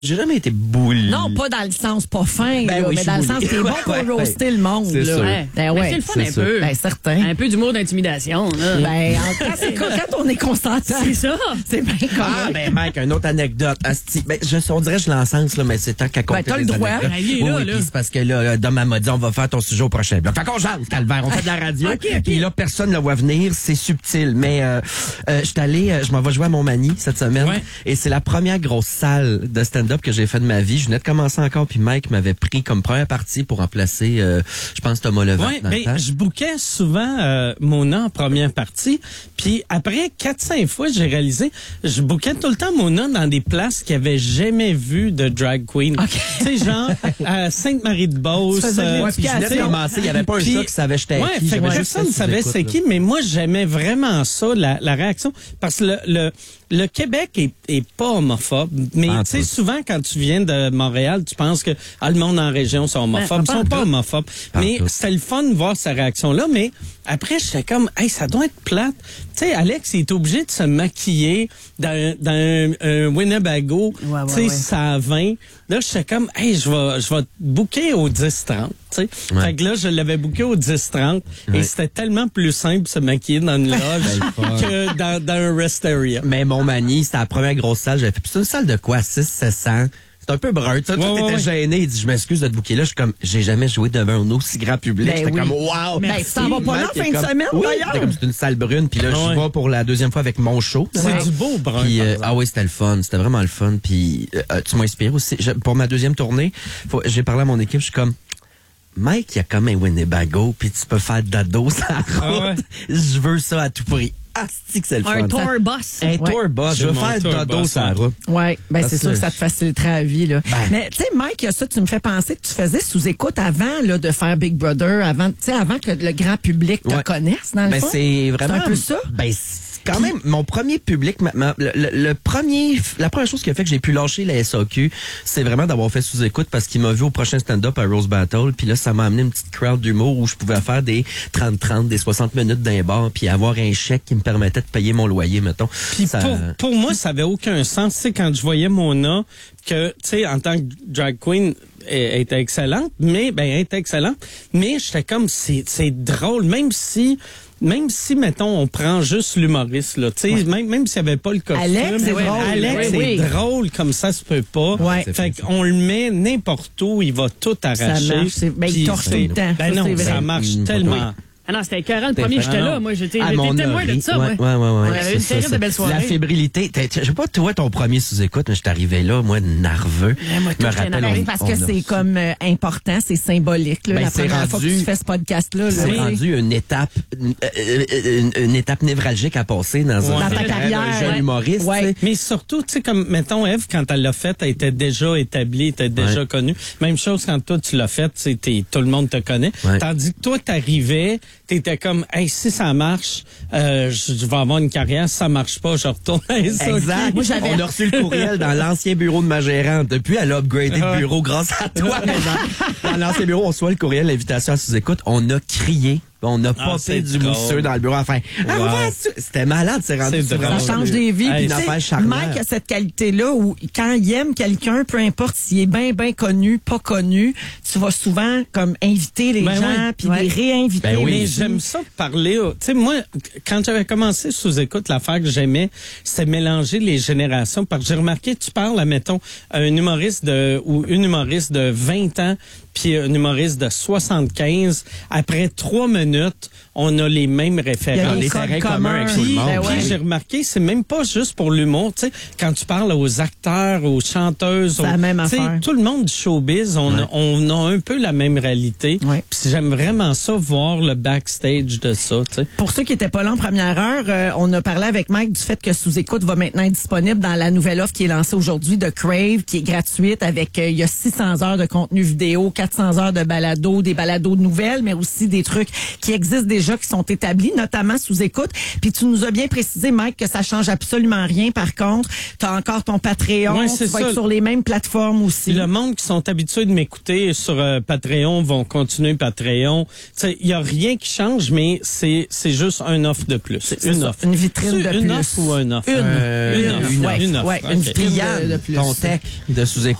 J'ai jamais été bully. Non, pas dans le sens pas fin, Ben là, oui, mais je dans le suis sens que t'es bully. bon pour Ouais, roaster le monde. c'est là. sûr. Ben Mais ouais. c'est le fun c'est un ça. peu. Ben certain. Un peu d'humour d'intimidation. Là. Ben, quand on est consentant, C'est ça. c'est bien correct. Ah, ben, Mike, une autre anecdote. Asti. Ben, on dirait que je l'encense, là, mais c'est tant qu'à compter t'as le des droit. anecdotes. Ben, il est Oui, là, oui, là. puis c'est parce que là, Dom m'a dit, on va faire ton sujet au prochain bloc. Fait qu'on jase, calvaire. On fait de la radio. OK. Puis là, personne ne le voit venir. C'est subtil. Mais, je m'en vais jouer à Montmagny cette semaine. Ouais. Et c'est la première grosse salle de stand-up que j'ai fait de ma vie. Je venais de commencer encore, puis Mike m'avait pris comme première partie pour remplacer, je pense, Thomas Levac. Oui, dans le temps. je bookais souvent Mona en première partie. Puis après 4-5 fois, j'ai réalisé, je bookais tout le temps Mona dans des places qui avaient jamais vu de drag queen. Tu sais, genre à Sainte-Marie-de-Beauce. Tu faisais de Ouais, puis je venais de commencer. Il n'y avait pas un Puis- chat qui savait j'étais Ouais, qui. fait que J'avais juste personne ne fait savait sous-écoute, c'est là. qui, mais moi, j'aimais vraiment ça, la réaction. Parce que le Québec est pas homophobe. Mais Ah, tu sais, pas. souvent, quand tu viens de Montréal, tu penses que le monde en région sont homophobes. Ben, Ils sont pas homophobes. Mais tout. c'était le fun de voir sa réaction-là. Mais après, j'étais comme, hey, ça doit être plate. Tu sais, Alex, il est obligé de se maquiller dans un Winnebago, Ouais, tu sais, ouais. ça 20. Là, j'étais comme, hey, je vais te booker au 10-30. Tu sais. Ouais. Fait que là, je l'avais booké au 10-30 et c'était tellement plus simple de se maquiller dans une loge que dans un rest area. Mais Montmagny, c'était la première grosse salle que j'avais fait. Puis c'est une salle de quoi? 600-700? C'est un peu brun. Toi, Ouais, t'étais ouais. gêné. Il dit, je m'excuse de te booker là. Je suis comme, j'ai jamais joué devant un aussi grand public. Ben J'étais oui. comme, wow! Ben, tu t'en vas pas là en fin de semaine, oui, d'ailleurs? c'était comme, c'est une salle brune. Puis là, Ouais. je vais pour la deuxième fois avec mon show. C'est Ouais. du beau brun. Puis, par exemple. ah oui, c'était le fun. C'était vraiment le fun. Puis, tu m'as inspiré aussi. Pour ma deuxième tournée, j'ai parlé à mon équipe. Je suis comme, Mike, il y a comme un Winnebago, puis tu peux faire d'ado sur la route. Ah ouais? Je veux ça à tout prix. Asti que c'est le fun. Un tour boss. Un tour bus. Je veux C'est mon faire tour dodo bus, sur la hein. route. Oui, ben Parce c'est sûr que- que ça te faciliterait la vie. Là. Ben. Mais tu sais, Mike, ça, tu me fais penser que tu faisais sous-écoute avant là, de faire Big Brother, avant que le grand public te Ouais. connaisse, dans le Ben, fond. c'est vraiment. un peu ça? Ben, c'est quand même, mon premier public, la première chose qui a fait que j'ai pu lâcher la SAQ, c'est vraiment d'avoir fait sous-écoute parce qu'il m'a vu au prochain stand-up à Rose Battle. Puis là, ça m'a amené une petite crowd d'humour où je pouvais faire des 30-30, des 60 minutes d'un bar, puis avoir un chèque qui me permettait de payer mon loyer, mettons. Puis Ça- pour moi, ça avait aucun sens. Tu sais, quand je voyais Mona, que, tu sais, en tant que drag queen, elle était excellente, mais j'étais comme, c'est drôle, même si, mettons, on prend juste l'humoriste, là, tu sais, même s'il n'y avait pas le costume. Alex, c'est Ouais, drôle. Alex, Oui, c'est oui. drôle, comme ça se peut pas. Ouais. Fait qu'on le met n'importe où, il va tout arracher. marche, ben, il Puis torse tout c'est- le temps. Ben Ça, non, c'est vrai. ça marche tellement. Ah non, c'était écœurant. Le premier, j'étais là. Moi, j'étais témoin de ça. Ouais, moi. ouais. On avait C'est une ça, terrible c'est- belle soirée. La fébrilité. Je sais pas, toi, ton premier sous-écoute, mais je suis arrivé là, moi, nerveux. moi, tout, me j'étais rappelle, nerveux on- Parce on que a- c'est comme important, c'est symbolique. Là, Ben, la c'est première fois que rendu- tu fais ce podcast-là. Là, C'est tu sais. rendu une étape névralgique à passer dans Ouais. un Dans ta carrière, un jeune ouais. humoriste. Ouais. tu sais. Mais surtout, tu sais, comme, mettons, Eve, quand elle l'a fait, elle était déjà établie, était déjà Ouais. connue. Même chose quand toi, tu l'as fait, tout le monde te connaît. Ouais. Tandis que toi, t'arrivais, t'étais comme, hey, si ça marche, je vais avoir une carrière. Si ça marche pas, je retourne à SAQ. Exact. Moi, j'avais- On a reçu le courriel dans l'ancien bureau de ma gérante. Depuis, elle a upgradé le bureau grâce à toi. Mais dans l'ancien bureau, on reçoit le courriel, l'invitation à sous-écoute. On a crié. On a popé c'est du drôle. mousseux dans le bureau. Enfin, c'était malade, c'est rendu. C'est vraiment- drôle. Ça change des vies. Hey, Puis, une tu sais, affaire charnelle. Mike a cette qualité-là où quand il aime quelqu'un, peu importe s'il est bien connu, pas connu, tu vas souvent comme inviter les Ben gens oui. puis Ouais. les réinviter. Ben oui. Mais aussi. j'aime ça parler. Tu sais, moi, quand j'avais commencé sous-écoute, l'affaire que j'aimais, c'était mélanger les générations. Parce que j'ai remarqué, tu parles, admettons, à un humoriste ou une humoriste de 20 ans, puis un humoriste de 75. Après 3 minutes, on a les mêmes Il y a références. des les codes terrains communs communs. avec tout le monde. Ben Puis ouais. j'ai remarqué, c'est même pas juste pour l'humour. Tu sais, quand tu parles aux acteurs, aux chanteuses, C'est la même tu sais, affaire. tout le monde du showbiz, on a un peu la même réalité. Ouais. Puis j'aime vraiment ça, voir le backstage de ça. Tu sais. Pour ceux qui étaient pas là en première heure, on a parlé avec Mike du fait que Sous-Écoute va maintenant être disponible dans la nouvelle offre qui est lancée aujourd'hui de Crave, qui est gratuite avec, il y a 600 heures de contenu vidéo, 400 heures de balado, des balados de nouvelles, mais aussi des trucs qui existent déjà, qui sont établis, notamment sous écoute. Puis tu nous as bien précisé, Mike, que ça change absolument rien. Par contre, tu as encore ton Patreon, tu vas être sur les mêmes plateformes aussi. Le monde qui sont habitués de m'écouter sur Patreon vont continuer Patreon. Il y a rien qui change, mais c'est juste une offre de plus. Une offre. Une vitrine de plus. Une offre ou une offre? Une offre. Une offre. Une vitrine de plus. Ton tech de sous-écoute.